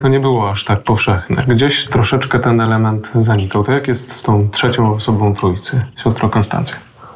To nie było aż tak powszechne. Gdzieś troszeczkę ten element zanikał. To jak jest z tą trzecią osobą Trójcy, siostro Konstancja?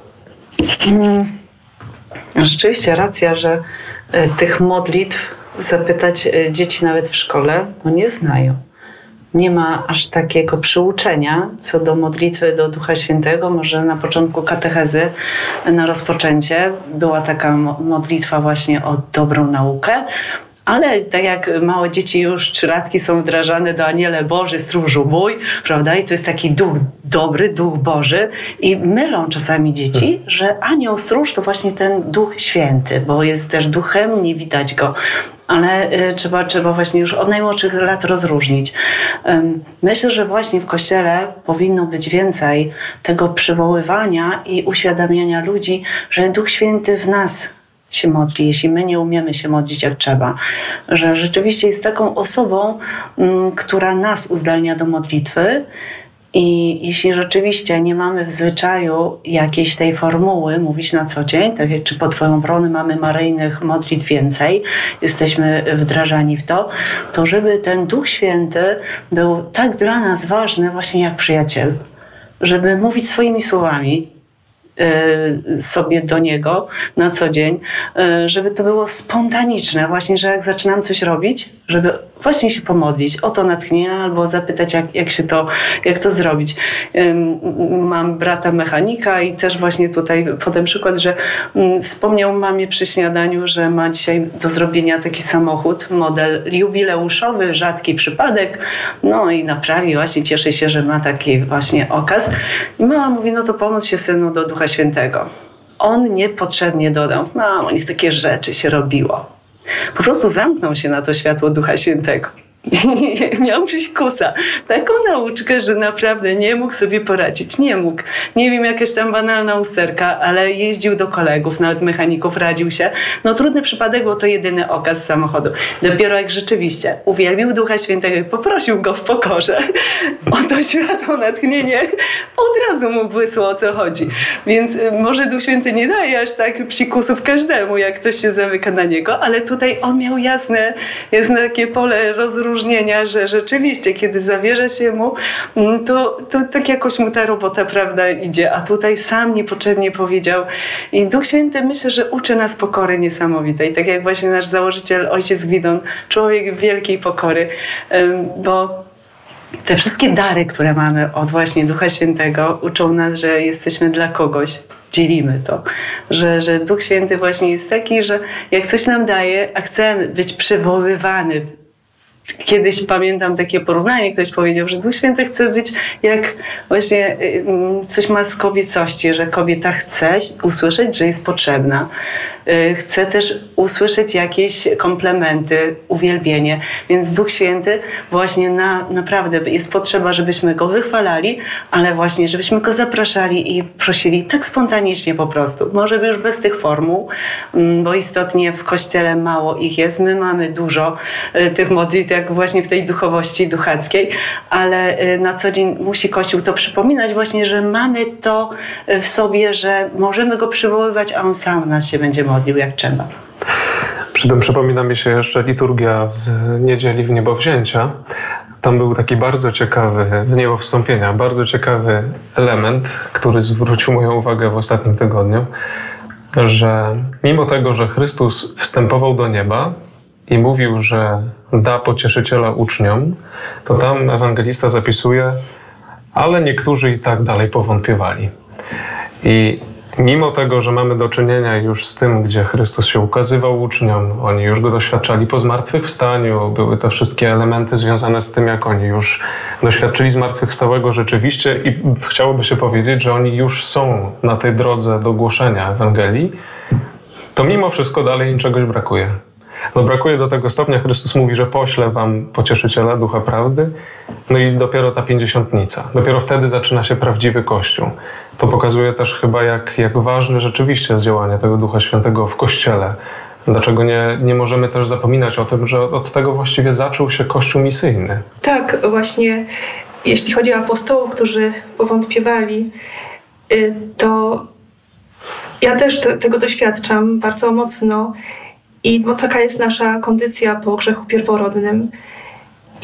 Rzeczywiście racja, że tych modlitw zapytać dzieci nawet w szkole, nie znają. Nie ma aż takiego przyuczenia co do modlitwy do Ducha Świętego. Może na początku katechezy, na rozpoczęcie była taka modlitwa właśnie o dobrą naukę. Ale tak jak małe dzieci już 3-latki są wdrażane do Aniele Boży, stróżu mój, prawda? I to jest taki duch dobry, duch Boży. I mylą czasami dzieci, że anioł stróż to właśnie ten Duch Święty, bo jest też duchem, nie widać go. Ale trzeba właśnie już od najmłodszych lat rozróżnić. Myślę, że właśnie w Kościele powinno być więcej tego przywoływania i uświadamiania ludzi, że Duch Święty w nas się modli, jeśli my nie umiemy się modlić jak trzeba. Że rzeczywiście jest taką osobą, która nas uzdalnia do modlitwy. I jeśli rzeczywiście nie mamy w zwyczaju jakiejś tej formuły mówić na co dzień, tak jak czy pod Twoją obronę mamy maryjnych modlitw więcej, jesteśmy wdrażani w to, to żeby ten Duch Święty był tak dla nas ważny właśnie jak przyjaciel. Żeby mówić swoimi słowami sobie do Niego na co dzień, żeby to było spontaniczne, właśnie, że jak zaczynam coś robić, żeby właśnie się pomodlić o to natchnienie albo zapytać, jak to zrobić. Mam brata mechanika i też właśnie tutaj podam przykład, że wspomniał mamie przy śniadaniu, że ma dzisiaj do zrobienia taki samochód, model jubileuszowy, rzadki przypadek, no i naprawi, właśnie cieszy się, że ma taki właśnie okaz. I mama mówi, no to pomóż się synu do Ducha Świętego. On niepotrzebnie dodał, mamo, niech takie rzeczy się robiło. Po prostu zamknął się na to światło Ducha Świętego. Miał psikusa. Taką nauczkę, że naprawdę nie mógł sobie poradzić. Nie mógł. Nie wiem, jakaś tam banalna usterka, ale jeździł do kolegów, nawet mechaników, radził się. No trudny przypadek, bo to jedyny okaz samochodu. Dopiero jak rzeczywiście uwielbił Ducha Świętego i poprosił go w pokorze o to światło, natchnienie, od razu mu błysło, o co chodzi. Więc może Duch Święty nie daje aż tak psikusów każdemu, jak ktoś się zamyka na niego, ale tutaj on miał jasne takie pole rozróżnienia, że rzeczywiście, kiedy zawierza się mu, to tak jakoś mu ta robota, prawda, idzie. A tutaj sam niepotrzebnie powiedział. I Duch Święty, myślę, że uczy nas pokory niesamowitej. Tak jak właśnie nasz założyciel, ojciec Gwidon, człowiek wielkiej pokory. Bo te wszystkie dary, które mamy od właśnie Ducha Świętego, uczą nas, że jesteśmy dla kogoś. Dzielimy to, że Duch Święty właśnie jest taki, że jak coś nam daje, a chce być przywoływany. Kiedyś pamiętam takie porównanie, ktoś powiedział, że Duch Święty chce być jak właśnie coś ma z kobiecości, że kobieta chce usłyszeć, że jest potrzebna. Chce też usłyszeć jakieś komplementy, uwielbienie. Więc Duch Święty właśnie naprawdę jest potrzeba, żebyśmy Go wychwalali, ale właśnie, żebyśmy Go zapraszali i prosili tak spontanicznie po prostu. Może już bez tych formuł, bo istotnie w Kościele mało ich jest. My mamy dużo tych modlitw, jak właśnie w tej duchowości duchackiej, ale na co dzień musi Kościół to przypominać właśnie, że mamy to w sobie, że możemy Go przywoływać, a On sam nas się będzie modlił jak trzeba. Przy tym przypomina mi się jeszcze liturgia z niedzieli w niebowzięcia. Tam był taki bardzo ciekawy, w niebo wstąpienia, bardzo ciekawy element, który zwrócił moją uwagę w ostatnim tygodniu, że mimo tego, że Chrystus wstępował do nieba i mówił, że da pocieszyciela uczniom, to tam ewangelista zapisuje, ale niektórzy i tak dalej powątpiewali. I mimo tego, że mamy do czynienia już z tym, gdzie Chrystus się ukazywał uczniom, oni już Go doświadczali po zmartwychwstaniu, były te wszystkie elementy związane z tym, jak oni już doświadczyli zmartwychwstałego rzeczywiście i chciałoby się powiedzieć, że oni już są na tej drodze do głoszenia Ewangelii, to mimo wszystko dalej im czegoś brakuje. No brakuje do tego stopnia, Chrystus mówi, że pośle wam pocieszyciela, Ducha Prawdy, no i dopiero ta pięćdziesiątnica. Dopiero wtedy zaczyna się prawdziwy Kościół. To pokazuje też chyba, jak ważne rzeczywiście jest działanie tego Ducha Świętego w Kościele. Dlaczego nie możemy też zapominać o tym, że od tego właściwie zaczął się Kościół misyjny. Tak, właśnie jeśli chodzi o apostołów, którzy powątpiewali, to ja też tego doświadczam bardzo mocno. Bo taka jest nasza kondycja po grzechu pierworodnym.